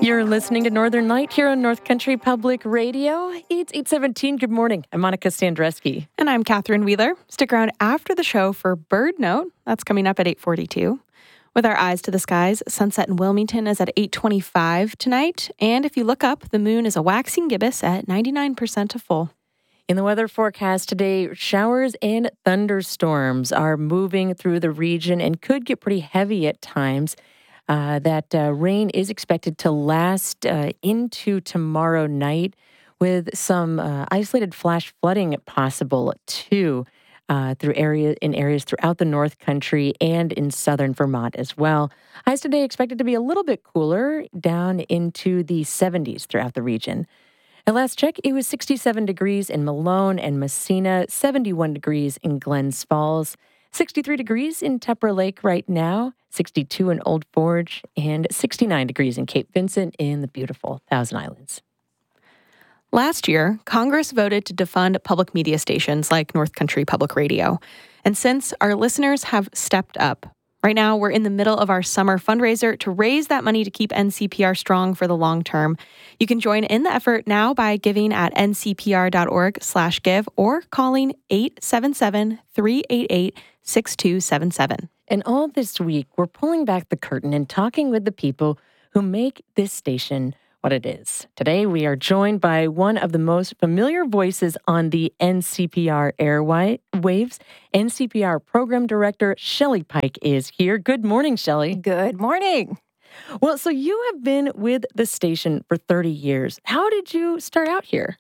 You're listening to Northern Light here on North Country Public Radio. It's 8:17. Good morning. I'm Monica Standreski. And I'm Catherine Wheeler. Stick around after the show for Bird Note. That's coming up at 8:42. With our eyes to the skies, sunset in Wilmington is at 8:25 tonight. And if you look up, the moon is a waxing gibbous at 99% to full. In the weather forecast today, showers and thunderstorms are moving through the region and could get pretty heavy at times. That rain is expected to last into tomorrow night with some isolated flash flooding possible too in areas throughout the North Country and in southern Vermont as well. Highs today expected to be a little bit cooler, down into the 70s throughout the region. At last check, it was 67 degrees in Malone and Messina, 71 degrees in Glens Falls, 63 degrees in Tupper Lake right now, 62 in Old Forge, and 69 degrees in Cape Vincent in the beautiful Thousand Islands. Last year, Congress voted to defund public media stations like North Country Public Radio. And since our listeners have stepped up, right now we're in the middle of our summer fundraiser to raise that money to keep NCPR strong for the long term. You can join in the effort now by giving at ncpr.org/give or calling 877-388-6277. And all this week, we're pulling back the curtain and talking with the people who make this station what it is. Today, we are joined by one of the most familiar voices on the NCPR airwaves. NCPR Program Director Shelley Pike is here. Good morning, Shelley. Good morning. Well, so you have been with the station for 30 years. How did you start out here?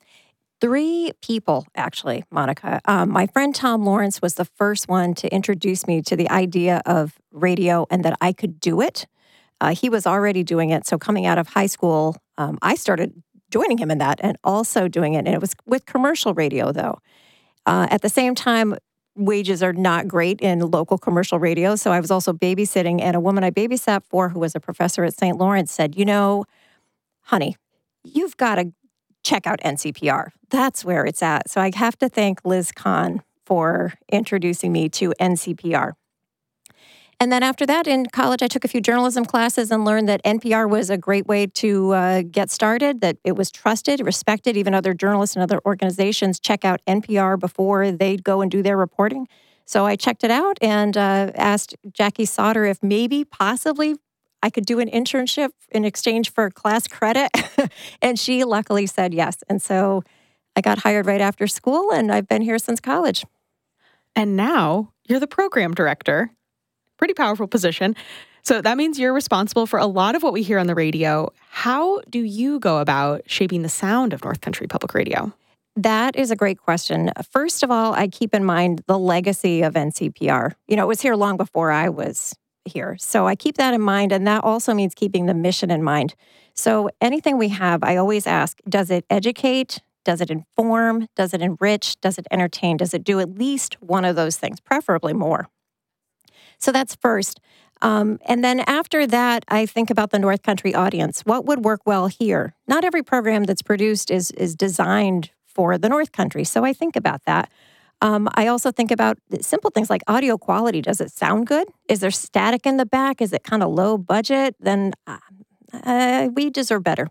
3 people, actually, Monica. My friend Tom Lawrence was the first one to introduce me to the idea of radio and that I could do it. He was already doing it. So coming out of high school, I started joining him in that and also doing it. And it was with commercial radio, though. At the same time, wages are not great in local commercial radio. So I was also babysitting. And a woman I babysat for, who was a professor at St. Lawrence, said, honey, you've got to check out NCPR. That's where it's at. So I have to thank Liz Kahn for introducing me to NCPR. And then after that, in college, I took a few journalism classes and learned that NPR was a great way to get started, that it was trusted, respected. Even other journalists and other organizations check out NPR before they go and do their reporting. So I checked it out and asked Jackie Sauter if maybe, possibly, I could do an internship in exchange for class credit. And she luckily said yes. And so I got hired right after school, and I've been here since college. And now you're the program director. Pretty powerful position. So that means you're responsible for a lot of what we hear on the radio. How do you go about shaping the sound of North Country Public Radio? That is a great question. First of all, I keep in mind the legacy of NCPR. It was here long before I was here. So I keep that in mind. And that also means keeping the mission in mind. So anything we have, I always ask, does it educate? Does it inform? Does it enrich? Does it entertain? Does it do at least one of those things, preferably more? So that's first. And then after that, I think about the North Country audience. What would work well here? Not every program that's produced is designed for the North Country. So I think about that. I also think about simple things like audio quality. Does it sound good? Is there static in the back? Is it kind of low budget? Then we deserve better.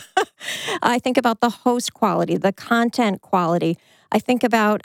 I think about the host quality, the content quality. I think about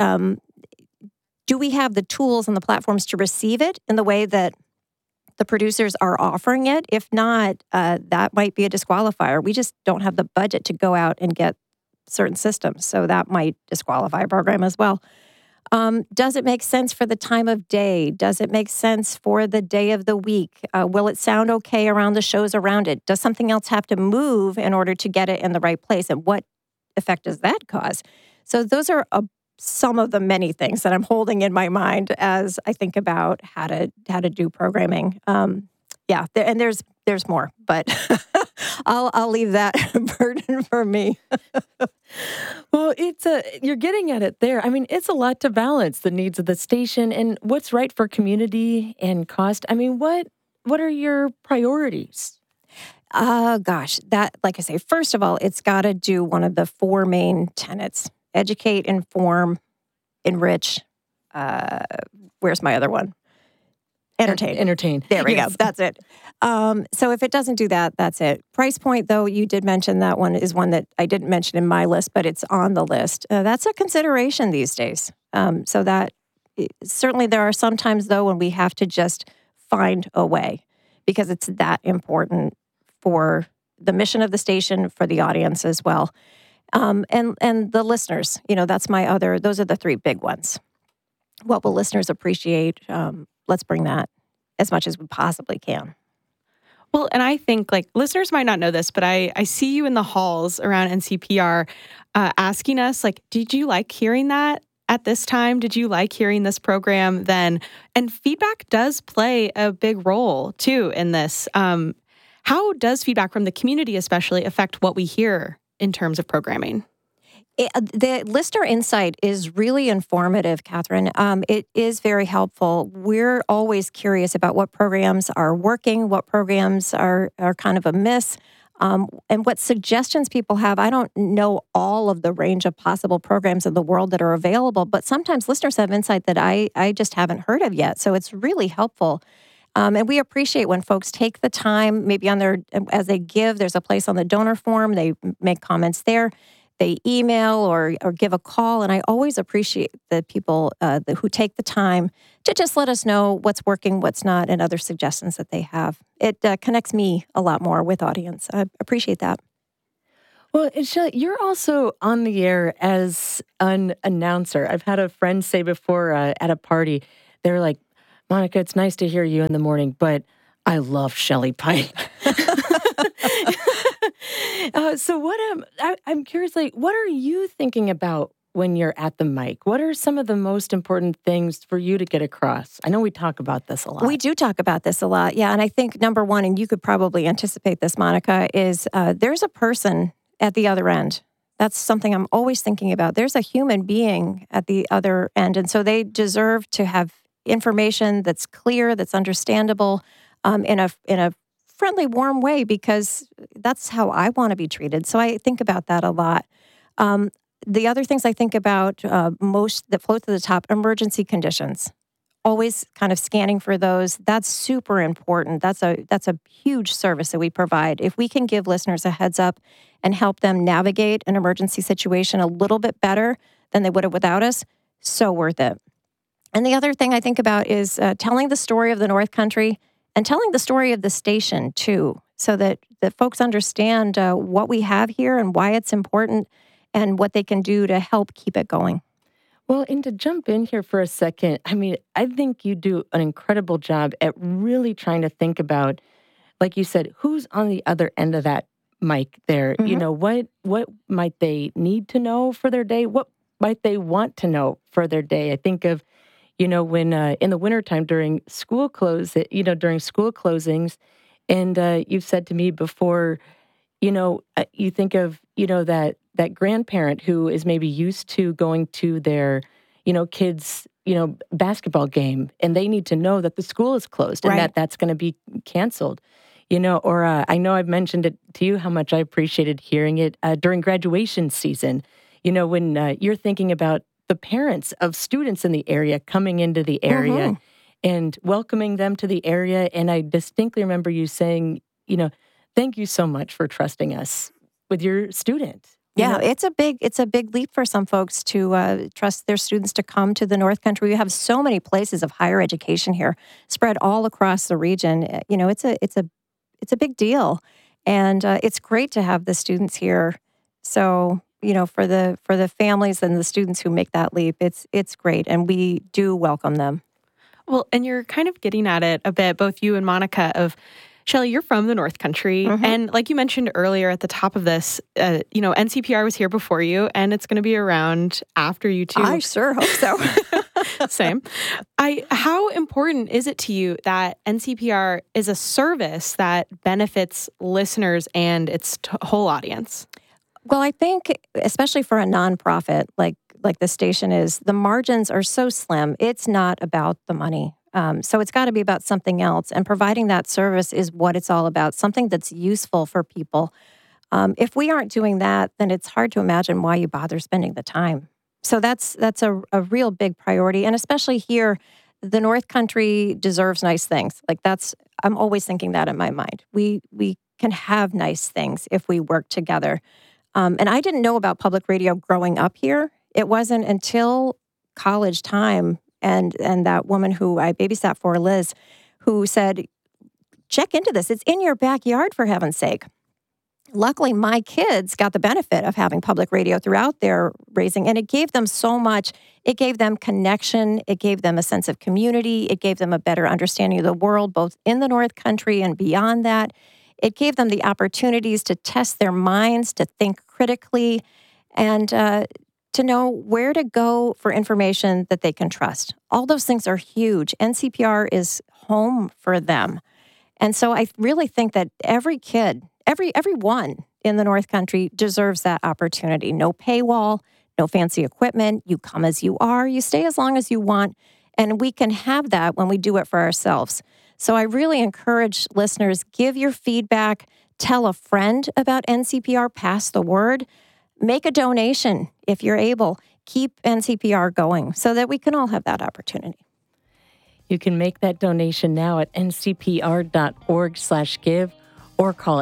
do we have the tools and the platforms to receive it in the way that the producers are offering it? If not, that might be a disqualifier. We just don't have the budget to go out and get certain systems. So that might disqualify a program as well. Does it make sense for the time of day? Does it make sense for the day of the week? Will it sound okay around the shows around it? Does something else have to move in order to get it in the right place? And what effect does that cause? So those are some of the many things that I'm holding in my mind as I think about how to do programming. And there's more, but I'll leave that burden for me. Well, you're getting at it there. I mean, it's a lot to balance the needs of the station and what's right for community and cost. I mean, what are your priorities? That, like I say, first of all, it's got to do one of the 4 main tenets: educate, inform, enrich. Where's my other one? Entertain. Entertain. There we Yes. go. That's it. So if it doesn't do that, that's it. Price point, though, you did mention that one is one that I didn't mention in my list, but it's on the list. That's a consideration these days. So that certainly there are some times, though, when we have to just find a way because it's that important for the mission of the station, for the audience as well. And the listeners, those are the three big ones. What will listeners appreciate? Let's bring that as much as we possibly can. Well, and I think listeners might not know this, but I see you in the halls around NCPR asking us, did you like hearing that at this time? Did you like hearing this program then? And feedback does play a big role, too, in this. How does feedback from the community especially affect what we hear in terms of programming? The listener insight is really informative, Catherine. It is very helpful. We're always curious about what programs are working, what programs are kind of a miss, and what suggestions people have. I don't know all of the range of possible programs in the world that are available, but sometimes listeners have insight that I just haven't heard of yet. So it's really helpful. And we appreciate when folks take the time, maybe as they give, there's a place on the donor form, they make comments there. They email or give a call, and I always appreciate the people who take the time to just let us know what's working, what's not, and other suggestions that they have. It connects me a lot more with audience. I appreciate that. Well, and Shelley, you're also on the air as an announcer. I've had a friend say before at a party, they were like, Monica, it's nice to hear you in the morning, but I love Shelley Pike. So I'm curious, what are you thinking about when you're at the mic? What are some of the most important things for you to get across? I know we talk about this a lot. We do talk about this a lot, yeah. And I think number one, and you could probably anticipate this, Monica, is there's a person at the other end. That's something I'm always thinking about. There's a human being at the other end, and so they deserve to have information that's clear, that's understandable, in a friendly, warm way, because that's how I want to be treated. So I think about that a lot. The other things I think about most that float to the top, emergency conditions. Always kind of scanning for those. That's super important. That's a huge service that we provide. If we can give listeners a heads up and help them navigate an emergency situation a little bit better than they would have without us, so worth it. And the other thing I think about is telling the story of the North Country and telling the story of the station, too, so that folks understand what we have here and why it's important and what they can do to help keep it going. Well, and to jump in here for a second, I think you do an incredible job at really trying to think about, like you said, who's on the other end of that mic there? Mm-hmm. What might they need to know for their day? What might they want to know for their day? I think of, when in the wintertime during school during school closings, and you've said to me before, you think of, that grandparent who is maybe used to going to their, kids, basketball game, and they need to know that the school is closed and Right. that's going to be canceled, or I know I've mentioned it to you how much I appreciated hearing it during graduation season, when you're thinking about the parents of students in the area coming into the area Mm-hmm. and welcoming them to the area. And I distinctly remember you saying, thank you so much for trusting us with your student. Yeah, it's a big leap for some folks to trust their students to come to the North Country. We have so many places of higher education here, spread all across the region. It's a big deal, and it's great to have the students here. So, for the families and the students who make that leap, it's great, and we do welcome them. Well, and you're kind of getting at it a bit, both you and Monica, of Shelley, you're from the North Country. Mm-hmm. And like you mentioned earlier at the top of this, NCPR was here before you, and it's going to be around after you too. I sure hope so. Same. How important is it to you that NCPR is a service that benefits listeners and its whole audience? Well, I think, especially for a nonprofit like the station is, the margins are so slim. It's not about the money. So it's got to be about something else. And providing that service is what it's all about, something that's useful for people. If we aren't doing that, then it's hard to imagine why you bother spending the time. So that's a real big priority. And especially here, the North Country deserves nice things. I'm always thinking that in my mind. We can have nice things if we work together. And I didn't know about public radio growing up here. It wasn't until college time and that woman who I babysat for, Liz, who said, check into this. It's in your backyard, for heaven's sake. Luckily, my kids got the benefit of having public radio throughout their raising, and it gave them so much. It gave them connection. It gave them a sense of community. It gave them a better understanding of the world, both in the North Country and beyond that. It gave them the opportunities to test their minds, to think critically, and to know where to go for information that they can trust. All those things are huge. NCPR is home for them. And so I really think that every kid, everyone in the North Country deserves that opportunity. No paywall, no fancy equipment. You come as you are. You stay as long as you want. And we can have that when we do it for ourselves. So I really encourage listeners, give your feedback, tell a friend about NCPR, pass the word, make a donation if you're able. Keep NCPR going so that we can all have that opportunity. You can make that donation now at ncpr.org/give or call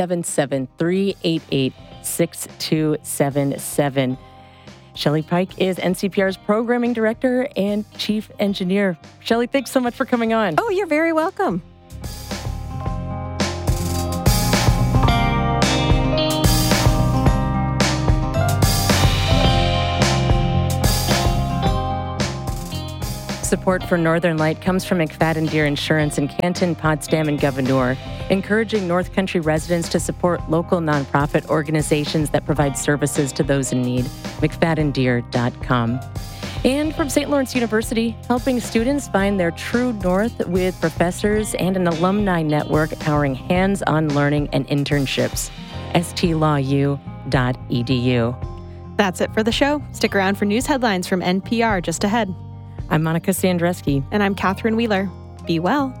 877-388-6277. Shelley Pike is NCPR's Programming Director and Chief Engineer. Shelley, thanks so much for coming on. Oh, you're very welcome. Support for Northern Light comes from McFadden Deere Insurance in Canton, Potsdam, and Gouverneur, encouraging North Country residents to support local nonprofit organizations that provide services to those in need. McFaddenDeere.com. And from St. Lawrence University, helping students find their true north with professors and an alumni network powering hands-on learning and internships. stlawU.edu. That's it for the show. Stick around for news headlines from NPR just ahead. I'm Monica Sandreski. And I'm Catherine Wheeler. Be well.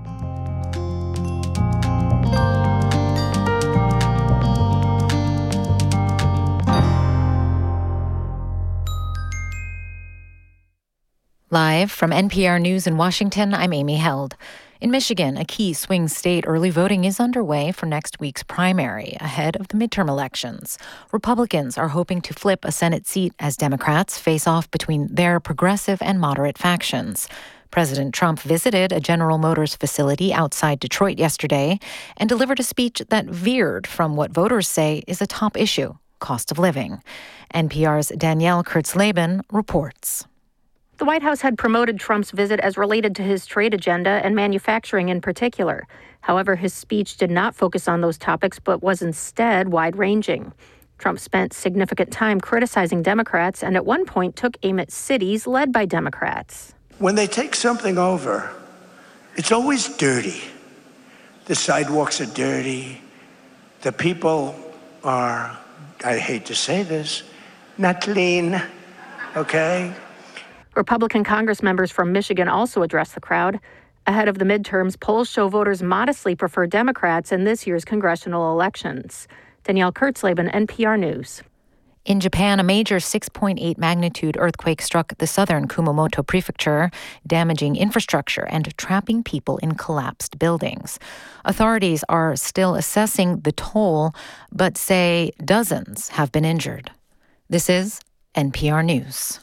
Live from NPR News in Washington, I'm Amy Held. In Michigan, a key swing state, early voting is underway for next week's primary, ahead of the midterm elections. Republicans are hoping to flip a Senate seat as Democrats face off between their progressive and moderate factions. President Trump visited a General Motors facility outside Detroit yesterday and delivered a speech that veered from what voters say is a top issue, cost of living. NPR's Danielle Kurtzleben reports. The White House had promoted Trump's visit as related to his trade agenda and manufacturing in particular. However, his speech did not focus on those topics, but was instead wide-ranging. Trump spent significant time criticizing Democrats and at one point took aim at cities led by Democrats. When they take something over, it's always dirty. The sidewalks are dirty. The people are, I hate to say this, not clean, okay? Republican Congress members from Michigan also addressed the crowd. Ahead of the midterms, polls show voters modestly prefer Democrats in this year's congressional elections. Danielle Kurtzleben, NPR News. In Japan, a major 6.8 magnitude earthquake struck the southern Kumamoto prefecture, damaging infrastructure and trapping people in collapsed buildings. Authorities are still assessing the toll, but say dozens have been injured. This is NPR News.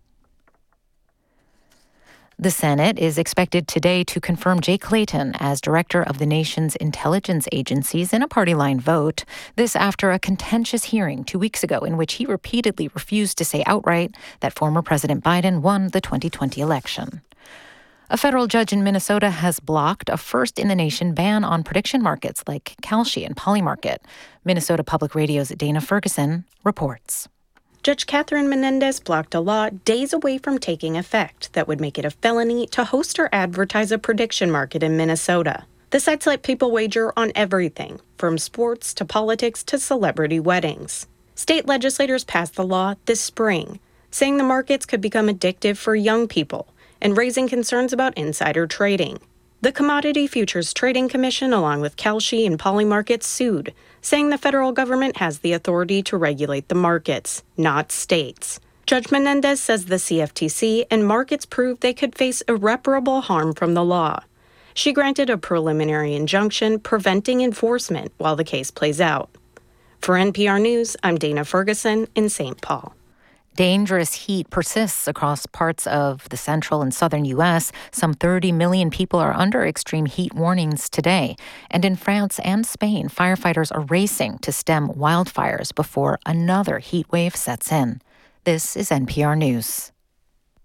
The Senate is expected today to confirm Jay Clayton as director of the nation's intelligence agencies in a party-line vote. This after a contentious hearing 2 weeks ago in which he repeatedly refused to say outright that former President Biden won the 2020 election. A federal judge in Minnesota has blocked a first-in-the-nation ban on prediction markets like Kalshi and Polymarket. Minnesota Public Radio's Dana Ferguson reports. Judge Catherine Menendez blocked a law days away from taking effect that would make it a felony to host or advertise a prediction market in Minnesota. The sites let people wager on everything, from sports to politics to celebrity weddings. State legislators passed the law this spring, saying the markets could become addictive for young people and raising concerns about insider trading. The Commodity Futures Trading Commission, along with Kalshi and Polymarket, sued, saying the federal government has the authority to regulate the markets, not states. Judge Menendez says the CFTC and markets proved they could face irreparable harm from the law. She granted a preliminary injunction preventing enforcement while the case plays out. For NPR News, I'm Dana Ferguson in St. Paul. Dangerous heat persists across parts of the central and southern U.S. Some 30 million people are under extreme heat warnings today. And in France and Spain, firefighters are racing to stem wildfires before another heat wave sets in. This is NPR News.